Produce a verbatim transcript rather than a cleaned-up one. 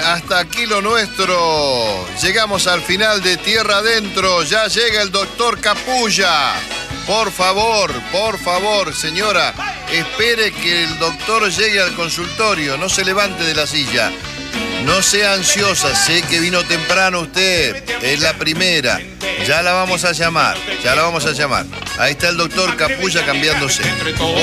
hasta aquí lo nuestro. Llegamos al final de Tierra Adentro. Ya llega el doctor Capulla. Por favor, por favor, señora, espere que el doctor llegue al consultorio. No se levante de la silla. No sea ansiosa, sé que vino temprano usted. Es la primera. Ya la vamos a llamar, ya la vamos a llamar. Ahí está el doctor Capulla cambiándose.